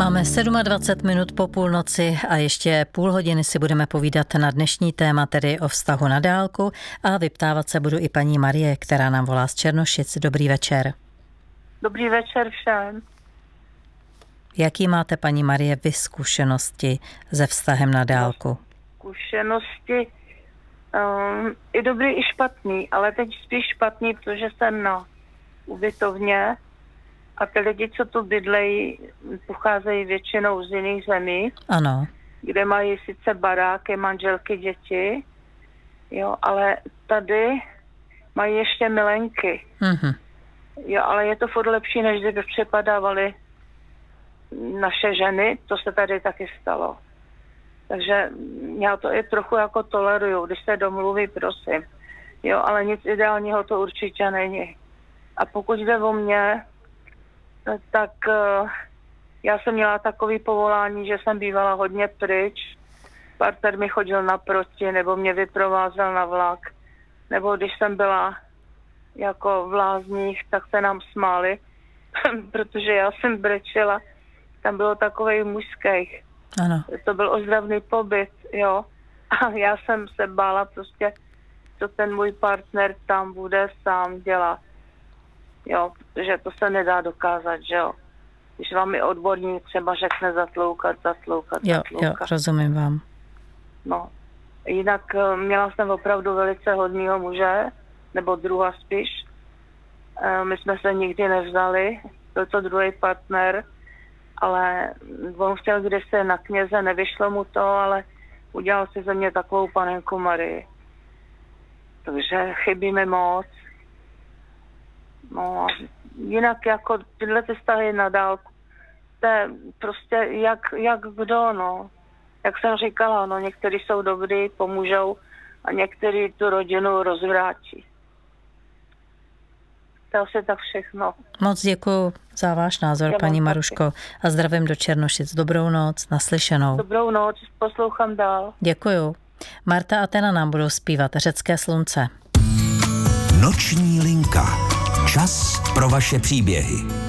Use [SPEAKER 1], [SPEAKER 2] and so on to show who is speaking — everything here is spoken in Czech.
[SPEAKER 1] Máme 27 minut po půlnoci a ještě půl hodiny si budeme povídat na dnešní téma, tedy o vztahu na dálku, a vyptávat se budu i paní Marie, která nám volá z Černošic. Dobrý večer.
[SPEAKER 2] Dobrý večer všem.
[SPEAKER 1] Jaký máte, paní Marie, vy zkušenosti se vztahem na dálku?
[SPEAKER 2] Zkušenosti i dobrý, i špatný, ale teď spíš špatný, protože jsem na ubytovně a ty lidi, co tu bydlejí, pocházejí většinou z jiných zemí.
[SPEAKER 1] Ano.
[SPEAKER 2] Kde mají sice baráky, manželky, děti, jo, ale tady mají ještě milenky.
[SPEAKER 1] Mhm.
[SPEAKER 2] Jo, ale je to furt lepší, než kdyby přepadávaly naše ženy, to se tady taky stalo. Takže já to i trochu jako toleruju, když se domluví, prosím. Jo, ale nic ideálního to určitě není. A pokud jde o mě, tak já jsem měla takový povolání, že jsem bývala hodně pryč. Partner mi chodil naproti, nebo mě vyprovázel na vlak. Nebo když jsem byla jako v Lázních, tak se nám smáli, protože já jsem brečela. Tam bylo takovej mužských.
[SPEAKER 1] Ano.
[SPEAKER 2] To byl ozdravný pobyt, jo. A já jsem se bála prostě, co ten můj partner tam bude sám dělat. Jo, protože to se nedá dokázat, že jo. Když vám je odborník třeba řekne zatloukat.
[SPEAKER 1] Jo, rozumím vám.
[SPEAKER 2] No, jinak měla jsem opravdu velice hodnýho muže, nebo druha spíš. My jsme se nikdy nevzali, byl to druhý partner, ale on chtěl kdysi na kněze, nevyšlo mu to, ale udělal si ze mě takovou panenku Marii. Takže chybí mi moc. No, jinak jako tyhle ty vztahy na dálku, to je prostě jak kdo, no. Jak jsem říkala, no, někteří jsou dobrý, pomůžou a někteří tu rodinu rozvrátí. To je asi tak všechno.
[SPEAKER 1] Moc děkuji za váš názor, paní Maruško, a zdravím do Černošic. Dobrou noc, naslyšenou.
[SPEAKER 2] Dobrou noc, poslouchám dál.
[SPEAKER 1] Děkuju. Marta a Tena nám budou zpívat Řecké slunce.
[SPEAKER 3] Noční linka. Čas pro vaše příběhy.